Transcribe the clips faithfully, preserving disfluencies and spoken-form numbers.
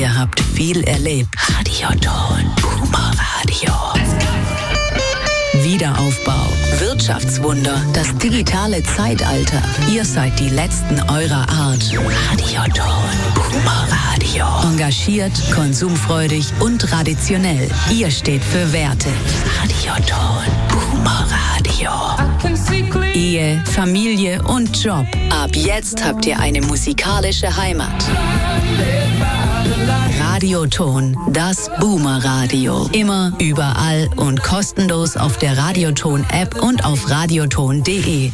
Ihr habt viel erlebt. Radioton. Boomer Radio. Wiederaufbau. Wirtschaftswunder. Das digitale Zeitalter. Ihr seid die Letzten eurer Art. Radioton. Boomer Radio. Engagiert, konsumfreudig und traditionell. Ihr steht für Werte. Radioton. Boomer Radio. Ehe, Familie und Job. Ab jetzt habt ihr eine musikalische Heimat. Radioton, das Boomer Radio. Immer, überall und kostenlos auf der Radioton-App und auf radioton punkt de.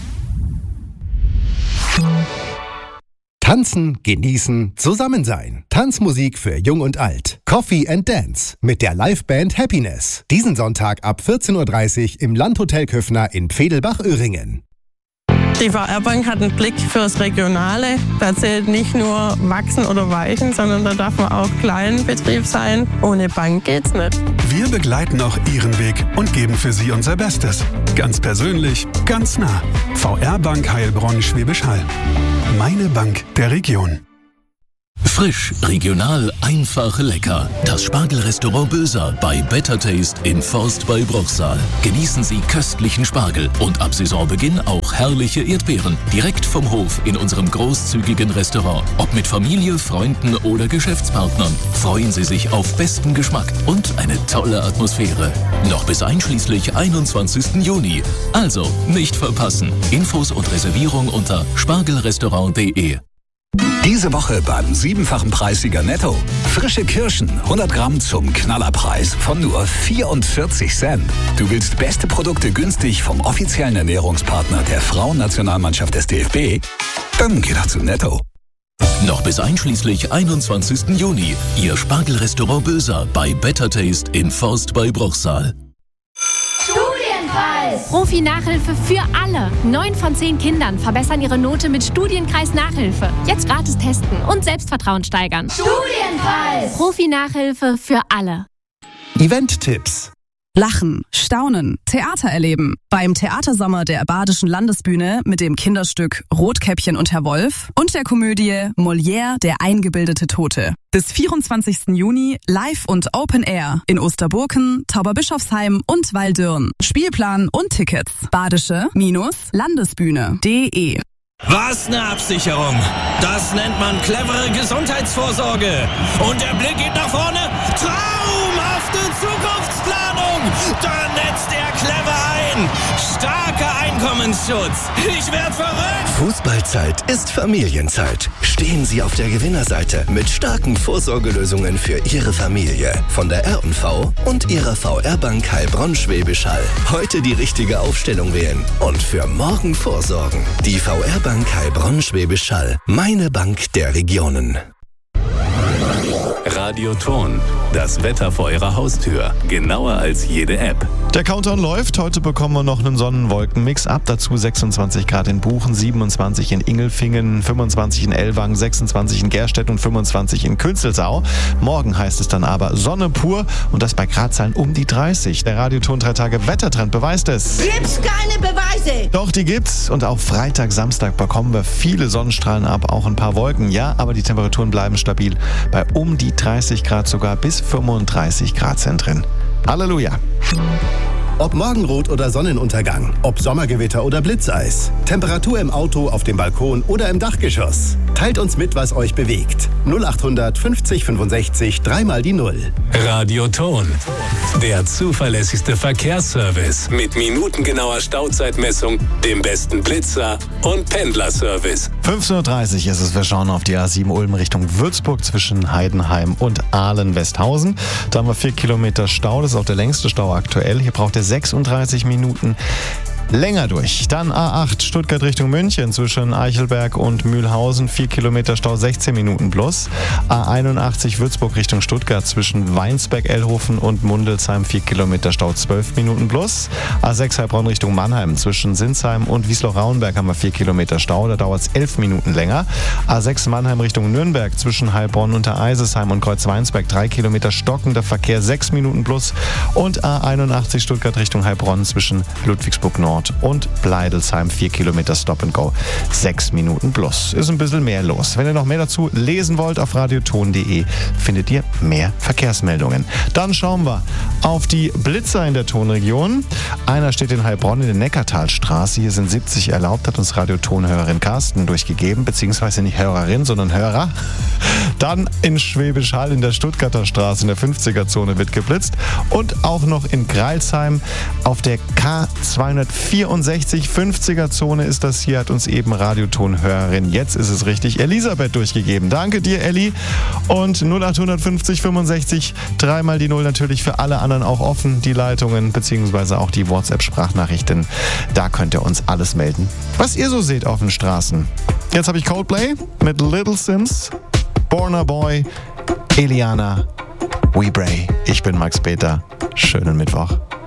Tanzen, genießen, zusammen sein. Tanzmusik für Jung und Alt. Coffee and Dance mit der Liveband Happiness. Diesen Sonntag ab vierzehn Uhr dreißig im Landhotel Köffner in Pfedelbach-Öhringen. Die V R-Bank hat einen Blick fürs Regionale. Da zählt nicht nur Wachsen oder Weichen, sondern da darf man auch Kleinbetrieb sein. Ohne Bank geht's nicht. Wir begleiten auch Ihren Weg und geben für Sie unser Bestes. Ganz persönlich, ganz nah. V R-Bank Heilbronn-Schwäbisch Hall. Meine Bank der Region. Frisch, regional, einfach, lecker. Das Spargelrestaurant Böser bei Better Taste in Forst bei Bruchsal. Genießen Sie köstlichen Spargel und ab Saisonbeginn auch herrliche Erdbeeren. Direkt vom Hof in unserem großzügigen Restaurant. Ob mit Familie, Freunden oder Geschäftspartnern. Freuen Sie sich auf besten Geschmack und eine tolle Atmosphäre. Noch bis einschließlich einundzwanzigsten Juni. Also nicht verpassen. Infos und Reservierung unter spargelrestaurant punkt de. Diese Woche beim siebenfachen Preissieger Netto. Frische Kirschen, hundert Gramm zum Knallerpreis von nur vierundvierzig Cent. Du willst beste Produkte günstig vom offiziellen Ernährungspartner der Frauennationalmannschaft des D F B? Dann geh doch zu Netto. Noch bis einschließlich einundzwanzigsten Juni. Ihr Spargelrestaurant Böser bei Better Taste in Forst bei Bruchsal. Profi-Nachhilfe für alle. Neun von zehn Kindern verbessern ihre Note mit Studienkreis-Nachhilfe. Jetzt gratis testen und Selbstvertrauen steigern. Studienkreis! Profi-Nachhilfe für alle. Event-Tipps. Lachen, staunen, Theater erleben. Beim Theatersommer der Badischen Landesbühne mit dem Kinderstück Rotkäppchen und Herr Wolf und der Komödie Molière, der eingebildete Tote. Bis vierundzwanzigsten Juni live und Open Air in Osterburken, Tauberbischofsheim und Waldürn. Spielplan und Tickets. Badische-Landesbühne punkt de. Was eine Absicherung! Das nennt man clevere Gesundheitsvorsorge. Und der Blick geht nach vorne. Traumhafte Zukunftsplanung! Da netzt er clever ein. Starker Einkommensschutz. Ich werd verrückt! Fußballzeit ist Familienzeit. Stehen Sie auf der Gewinnerseite mit starken Vorsorgelösungen für Ihre Familie. Von der R und V und Ihrer V R-Bank Heilbronn-Schwäbisch Hall. Heute die richtige Aufstellung wählen und für morgen vorsorgen. Die V R-Bank Heilbronn-Schwäbisch Hall. Meine Bank der Regionen. Radioton. Das Wetter vor Ihrer Haustür. Genauer als jede App. Der Countdown läuft. Heute bekommen wir noch einen Sonnenwolkenmix ab. Dazu sechsundzwanzig Grad in Buchen, siebenundzwanzig in Ingelfingen, fünfundzwanzig in Ellwangen, sechsundzwanzig in Gerstedt und fünfundzwanzig in Künzelsau. Morgen heißt es dann aber Sonne pur und das bei Gradzahlen um die dreißig. Der Radioton drei Tage Wettertrend beweist es. Gibt's keine Beweise! Doch, die gibt's. Und auch Freitag, Samstag bekommen wir viele Sonnenstrahlen ab, auch ein paar Wolken. Ja, aber die Temperaturen bleiben stabil bei um die dreißig Grad, sogar bis fünfunddreißig Grad Zentren. Halleluja! Ob Morgenrot oder Sonnenuntergang, ob Sommergewitter oder Blitzeis, Temperatur im Auto, auf dem Balkon oder im Dachgeschoss. Teilt uns mit, was euch bewegt. null achthundert fünfzig fünfundsechzig, dreimal die Null. Radioton. Der zuverlässigste Verkehrsservice mit minutengenauer Stauzeitmessung, dem besten Blitzer und Pendlerservice. fünfzehn Uhr dreißig ist es. Wir schauen auf die A sieben Ulm Richtung Würzburg zwischen Heidenheim und Ahlen-Westhausen. Da haben wir vier Kilometer Stau. Das ist auch der längste Stau aktuell. Hier braucht ihr sechsunddreißig Minuten länger durch. Dann A acht Stuttgart Richtung München zwischen Eichelberg und Mühlhausen, vier Kilometer Stau, sechzehn Minuten plus. A einundachtzig Würzburg Richtung Stuttgart zwischen Weinsberg-Ellhofen und Mundelsheim, vier Kilometer Stau, zwölf Minuten plus. A sechs Heilbronn Richtung Mannheim zwischen Sinsheim und Wiesloch-Rauenberg haben wir vier Kilometer Stau, da dauert es elf Minuten länger. A sechs Mannheim Richtung Nürnberg zwischen Heilbronn unter Eisesheim und Kreuzweinsberg, drei Kilometer stockender Verkehr, sechs Minuten plus. Und A einundachtzig Stuttgart Richtung Heilbronn zwischen Ludwigsburg Nord Nord und Bleidelsheim vier Kilometer Stop and Go, sechs Minuten plus. Ist ein bisschen mehr los. Wenn ihr noch mehr dazu lesen wollt, auf radioton punkt de findet ihr mehr Verkehrsmeldungen. Dann schauen wir auf die Blitzer in der Tonregion. Einer steht in Heilbronn in der Neckartalstraße. Hier sind siebzig erlaubt, hat uns Radioton-Hörerin Carsten durchgegeben, beziehungsweise nicht Hörerin, sondern Hörer. Dann in Schwäbisch Hall in der Stuttgarter Straße in der fünfziger-Zone wird geblitzt. Und auch noch in Greilsheim auf der K zweihundertvierundsechzig fünfziger-Zone ist das hier, hat uns eben Radioton-Hörerin, jetzt ist es richtig, Elisabeth durchgegeben. Danke dir, Elli. Und null acht fünfzig fünfundsechzig, dreimal die Null natürlich für alle anderen auch offen, die Leitungen beziehungsweise auch die WhatsApp-Sprachnachrichten. Da könnt ihr uns alles melden, was ihr so seht auf den Straßen. Jetzt habe ich Coldplay mit Little Sims, Borna Boy, Eliana, We Bray. Ich bin Max Peter. Schönen Mittwoch.